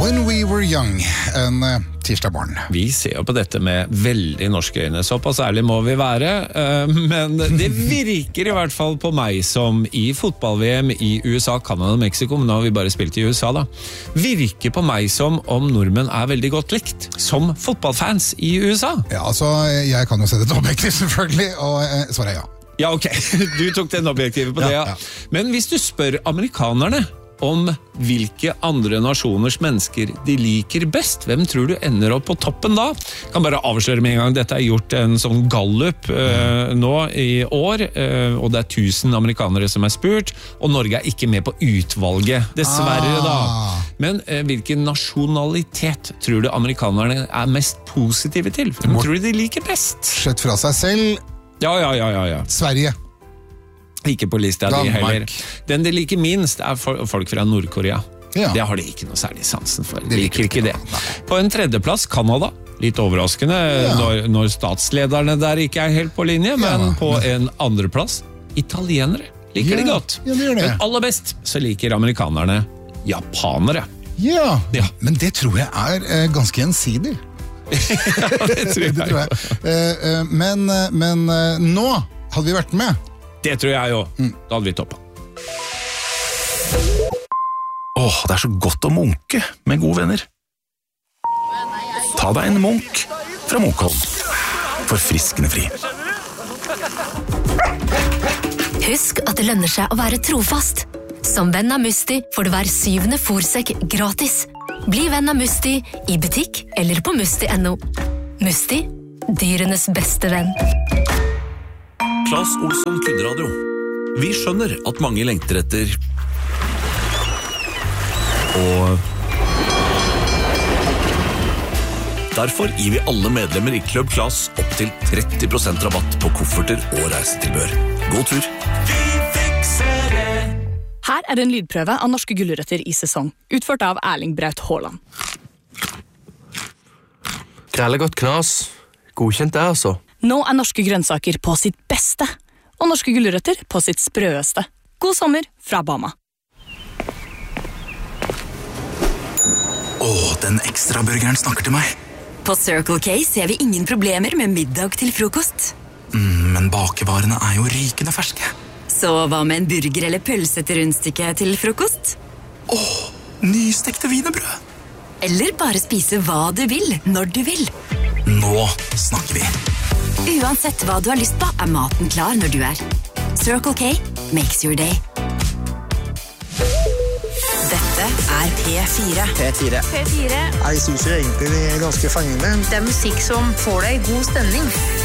When We Were Young, en tirsdag morgen. Vi ser jo på dette med veldig norske øyne, såpass ærlig må vi være, men det virker i hvert fall på meg som i fotball-VM i USA, Canada og Mexico, men nå har vi bare spilt i USA da, virker på meg som om nordmenn er veldig godt likt som fotballfans i USA. Ja, altså, jeg kan jo se det objektivt selvfølgelig, og svaret ja. Ja, ok, du tok den objektive på det, ja. Men hvis du spør amerikanerne om hvilke andre nasjoners mennesker de liker best, hvem tror du ender opp på toppen da? Jeg kan bare avsløre med en gang, dette er gjort en sånn gallup nå i år, og det er 1000 amerikanere som er spurt, og Norge er ikke med på utvalget, dessverre da. Men hvilken nasjonalitet tror du amerikanerne er mest positive til? Hvem tror du de liker best? Sett fra seg selv. Ja. Sverige. Ikke på lista de heller. Den de liker minst er folk fra Nord-Korea. Ja. Det har de ikke noe særlig sansen for. De liker ikke det. På en tredjeplass, Canada. Litt overraskende når statslederne der ikke er helt på linje, men på en andreplass, italienere. Liker de godt. Ja, det gjør det. Men aller best så liker amerikanerne japanere. Ja, men det tror jeg er ganske gjensidig. Ja, det tror jeg. Men nå hadde vi vært med. Det tror jeg jo. Da hadde vi toppet. Det er så godt å munke med gode venner. Ta deg en munk fra Munkholm. Forfriskende fri. Husk at det lønner seg å være trofast. Som venn av Musti får du hver 7. fôrsekk gratis. Bli venn av Musti i butikk eller på musti.no. Musti, dyrenes beste venn. Claes Olsson Kundradio. Vi skjønner at mange lengter etter og derfor gir vi alle medlemmer i Club Claes opp til 30% rabatt på kofferter og reisetilbør. God tur! Vi fikser det! Her er en lydprøve av norske gulrøtter i sesong, utført av Erling Braut Haaland. Grelle godt knas. Godkjent det, altså. Nå er norske grønnsaker på sitt beste, og norske gulrøtter på sitt sprøeste. God sommer fra Bama. Den ekstra burgeren snakker til meg. På Circle K ser vi ingen problemer med middag til frokost. Men bakevarene er jo rykende ferske. Så hva med en burger eller pølse til rundstykke til frokost? Nystekte wienerbrød. Eller bare spise hva du vil, når du vil. Nå snakker vi. Uansett hva du har lyst på, er maten klar når du er. Circle K makes your day. Dette er P4. P4. Jeg synes jo egentlig det er ganske fengende. Det er musikk som får deg i god stemning.